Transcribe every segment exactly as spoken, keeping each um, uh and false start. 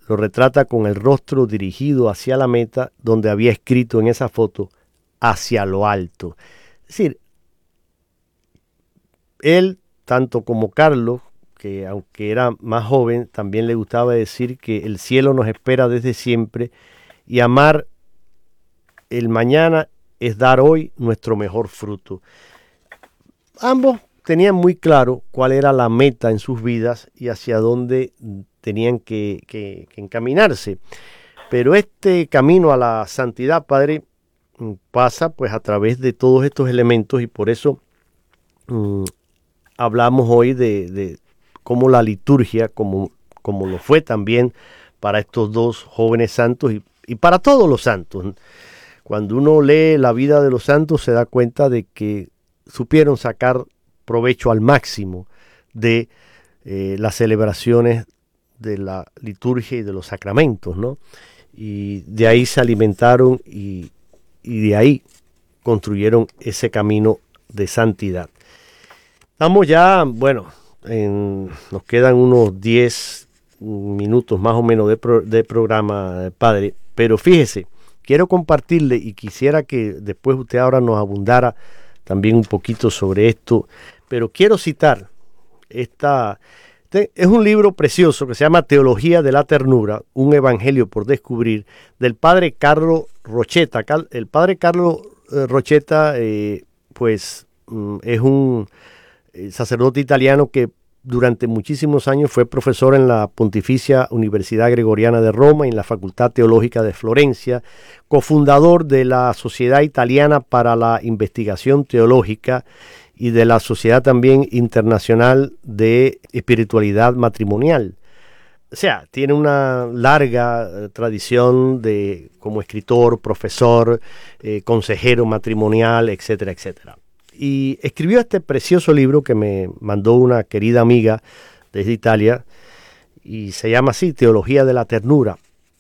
lo retrata con el rostro dirigido hacia la meta, donde había escrito en esa foto, hacia lo alto. Es decir, él, tanto como Carlos, que aunque era más joven, también le gustaba decir que el cielo nos espera desde siempre y amar el mañana es dar hoy nuestro mejor fruto. Ambos tenían muy claro cuál era la meta en sus vidas y hacia dónde tenían que, que, que encaminarse. Pero este camino a la santidad, Padre, pasa pues a través de todos estos elementos y por eso mmm, hablamos hoy de, de cómo la liturgia, como, como lo fue también para estos dos jóvenes santos y, y para todos los santos. Cuando uno lee la vida de los santos se da cuenta de que supieron sacar provecho al máximo de eh, las celebraciones de la liturgia y de los sacramentos, ¿no? Y de ahí se alimentaron y, y de ahí construyeron ese camino de santidad. Estamos ya, bueno, en, nos quedan unos diez minutos más o menos de, pro, de programa, Padre, pero fíjese, quiero compartirle y quisiera que después usted ahora nos abundara también un poquito sobre esto, pero quiero citar, esta, este es un libro precioso que se llama Teología de la Ternura, un evangelio por descubrir, del padre Carlo Rochetta. El padre Carlo eh, Rochetta, eh, pues, mm, es un eh, sacerdote italiano que durante muchísimos años fue profesor en la Pontificia Universidad Gregoriana de Roma y en la Facultad Teológica de Florencia, cofundador de la Sociedad Italiana para la Investigación Teológica y de la Sociedad también Internacional de Espiritualidad Matrimonial. O sea, tiene una larga eh, tradición de como escritor, profesor, eh, consejero matrimonial, etcétera, etcétera. Y escribió este precioso libro que me mandó una querida amiga desde Italia y se llama así, Teología de la Ternura.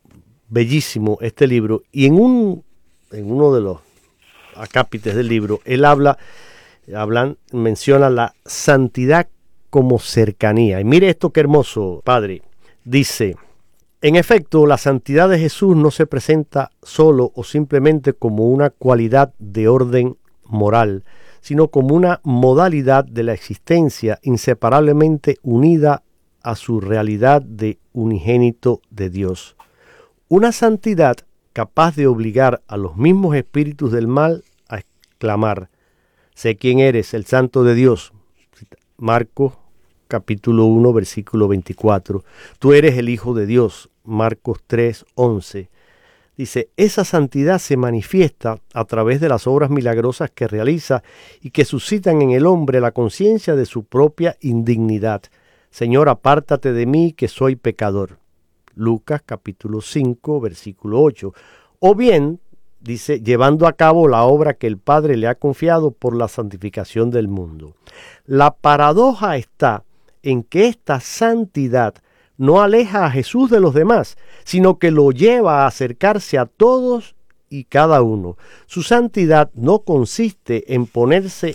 Bellísimo este libro. Y en, un, en uno de los acápites del libro, él habla, hablan, menciona la santidad como cercanía. Y mire esto qué hermoso, Padre. Dice, en efecto, la santidad de Jesús no se presenta solo o simplemente como una cualidad de orden moral, sino como una modalidad de la existencia inseparablemente unida a su realidad de unigénito de Dios. Una santidad capaz de obligar a los mismos espíritus del mal a exclamar, sé quién eres, el santo de Dios. Marcos capítulo uno, versículo veinticuatro. Tú eres el Hijo de Dios. Marcos tres, once. Dice, esa santidad se manifiesta a través de las obras milagrosas que realiza y que suscitan en el hombre la conciencia de su propia indignidad. Señor, apártate de mí que soy pecador. Lucas capítulo cinco, versículo ocho. O bien, dice, llevando a cabo la obra que el Padre le ha confiado por la santificación del mundo. La paradoja está en que esta santidad no aleja a Jesús de los demás, sino que lo lleva a acercarse a todos y cada uno. Su santidad no consiste en ponerse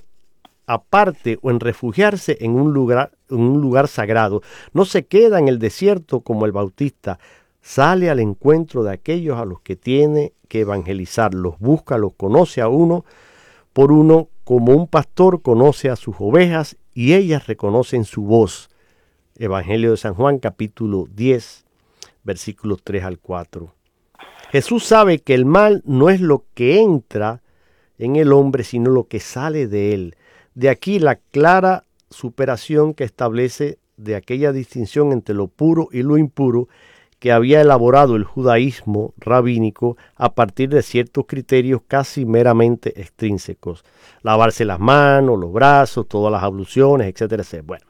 aparte o en refugiarse en un lugar, en un lugar sagrado. No se queda en el desierto como el Bautista. Sale al encuentro de aquellos a los que tiene que evangelizar. Los busca, los conoce a uno por uno, como un pastor conoce a sus ovejas y ellas reconocen su voz. Evangelio de San Juan, capítulo diez, versículos tres al cuatro. Jesús sabe que el mal no es lo que entra en el hombre, sino lo que sale de él. De aquí la clara superación que establece de aquella distinción entre lo puro y lo impuro que había elaborado el judaísmo rabínico a partir de ciertos criterios casi meramente extrínsecos. Lavarse las manos, los brazos, todas las abluciones, etcétera, etcétera. Bueno.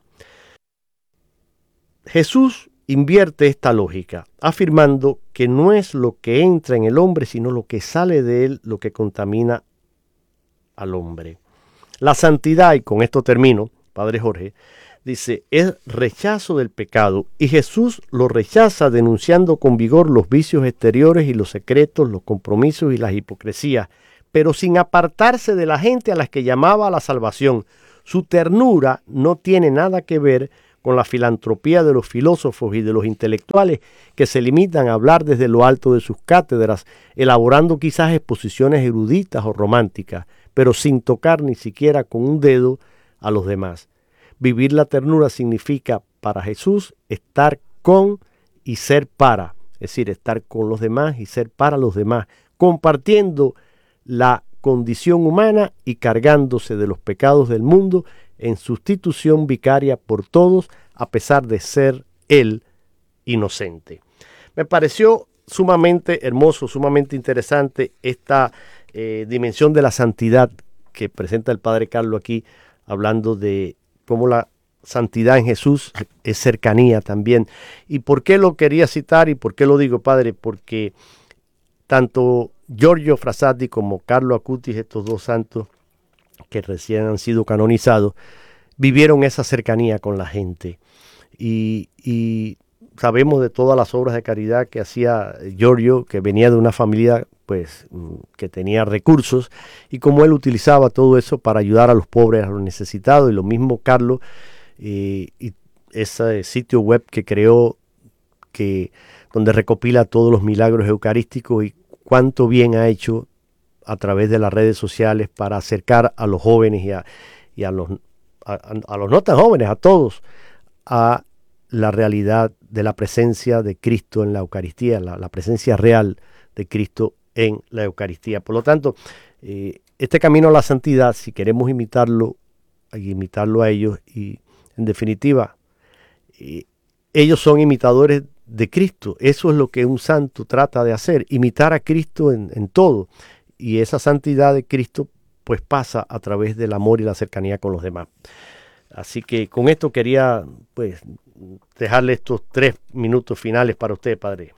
Jesús invierte esta lógica, afirmando que no es lo que entra en el hombre, sino lo que sale de él lo que contamina al hombre. La santidad, y con esto termino, Padre Jorge, dice, es rechazo del pecado, y Jesús lo rechaza denunciando con vigor los vicios exteriores y los secretos, los compromisos y las hipocresías, pero sin apartarse de la gente a las que llamaba a la salvación. Su ternura no tiene nada que ver con la filantropía de los filósofos y de los intelectuales que se limitan a hablar desde lo alto de sus cátedras, elaborando quizás exposiciones eruditas o románticas, pero sin tocar ni siquiera con un dedo a los demás. Vivir la ternura significa para Jesús estar con y ser para, es decir, estar con los demás y ser para los demás, compartiendo la condición humana y cargándose de los pecados del mundo en sustitución vicaria por todos, a pesar de ser él inocente. Me pareció sumamente hermoso, sumamente interesante esta eh, dimensión de la santidad que presenta el Padre Carlos aquí, hablando de cómo la santidad en Jesús es cercanía también. ¿Y por qué lo quería citar y por qué lo digo, Padre? Porque tanto Giorgio Frassati como Carlo Acutis, estos dos santos que recién han sido canonizados, vivieron esa cercanía con la gente. Y, y sabemos de todas las obras de caridad que hacía Giorgio, que venía de una familia pues que tenía recursos, y cómo él utilizaba todo eso para ayudar a los pobres, a los necesitados. Y lo mismo Carlos, eh, y ese sitio web que creó, que donde recopila todos los milagros eucarísticos, y cuánto bien ha hecho a través de las redes sociales para acercar a los jóvenes y a, y a, los, a, a los no tan jóvenes, a todos, a la realidad de la presencia de Cristo en la Eucaristía, la, la presencia real de Cristo en la Eucaristía. Por lo tanto, eh, este camino a la santidad, si queremos imitarlo, imitarlo a ellos, y en definitiva, eh, ellos son imitadores de Cristo. Eso es lo que un santo trata de hacer, imitar a Cristo en, en todo. Y esa santidad de Cristo pues pasa a través del amor y la cercanía con los demás. Así que con esto quería pues dejarle estos tres minutos finales para usted, Padre.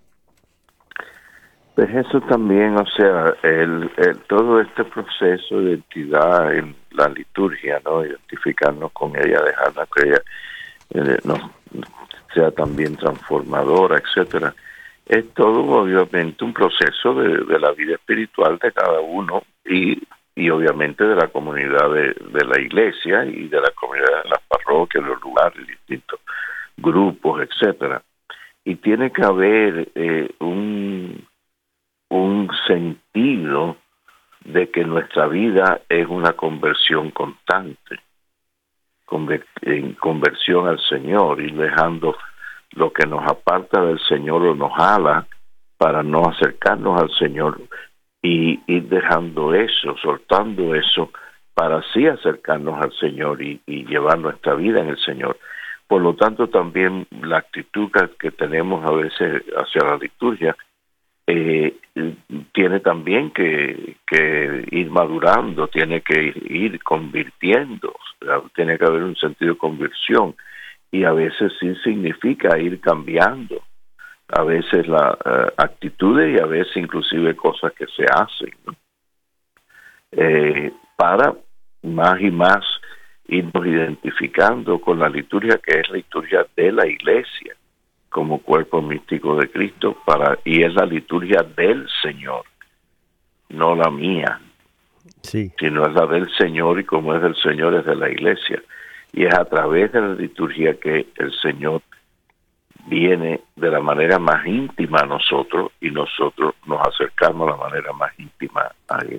Pues eso también, o sea, el, el todo este proceso de identidad en la liturgia, ¿no? Identificarnos con ella, dejarla que ella eh, nos sea también transformadora, etcétera. Es todo obviamente un proceso de, de la vida espiritual de cada uno y, y obviamente de la comunidad de, de la iglesia y de la comunidad de las parroquias, los lugares, distintos grupos, etcétera. Y tiene que haber eh, un, un sentido de que nuestra vida es una conversión constante, conver- en conversión al Señor, y dejando lo que nos aparta del Señor o nos jala para no acercarnos al Señor, y ir dejando eso, soltando eso, para así acercarnos al Señor y, y llevar nuestra vida en el Señor. Por lo tanto, también la actitud que tenemos a veces hacia la liturgia eh, tiene también que, que ir madurando, tiene que ir, ir convirtiendo, tiene que haber un sentido de conversión, y a veces sí significa ir cambiando, a veces las uh, actitudes y a veces inclusive cosas que se hacen, ¿no? eh, para más y más irnos identificando con la liturgia, que es la liturgia de la Iglesia como cuerpo místico de Cristo, para y es la liturgia del Señor, no la mía, sí, sino es la del Señor, y como es del Señor es de la Iglesia, y es a través de la liturgia que el Señor viene de la manera más íntima a nosotros y nosotros nos acercamos de la manera más íntima a Él.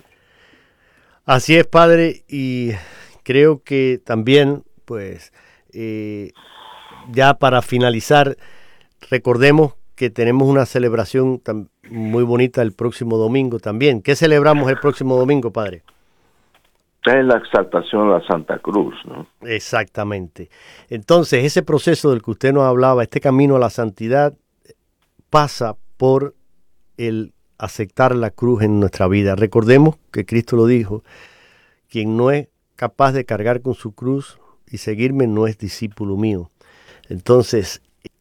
Así es, Padre, y creo que también, pues, eh, ya para finalizar, recordemos que tenemos una celebración tan, muy bonita el próximo domingo también. ¿Qué celebramos el próximo domingo, Padre? Es la exaltación de la Santa Cruz, ¿no? Exactamente. Entonces, ese proceso del que usted nos hablaba, este camino a la santidad, pasa por el aceptar la cruz en nuestra vida. Recordemos que Cristo lo dijo: quien no es capaz de cargar con su cruz y seguirme no es discípulo mío. Entonces,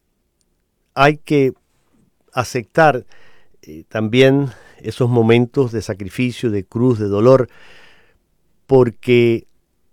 hay que aceptar eh, también esos momentos de sacrificio, de cruz, de dolor, porque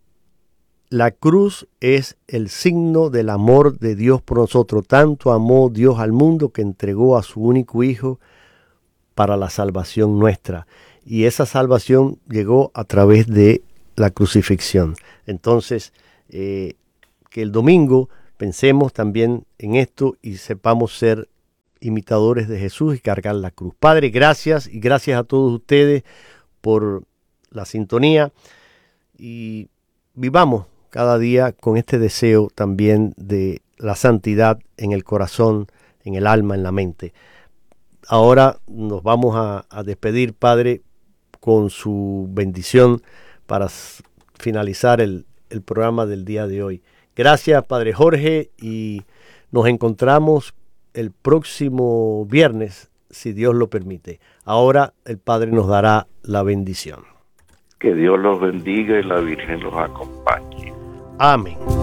la cruz es el signo del amor de Dios por nosotros. Tanto amó Dios al mundo que entregó a su único Hijo para la salvación nuestra. Y esa salvación llegó a través de la crucifixión. Entonces, eh, que el domingo pensemos también en esto y sepamos ser imitadores de Jesús y cargar la cruz. Padre, gracias y gracias a todos ustedes por la sintonía y vivamos cada día con este deseo también de la santidad en el corazón, en el alma, en la mente. Ahora nos vamos a, a despedir, Padre, con su bendición para finalizar el, el programa del día de hoy. Gracias, Padre Jorge, y nos encontramos el próximo viernes, si Dios lo permite. Ahora el Padre nos dará la bendición. Que Dios los bendiga y la Virgen los acompañe. Amén.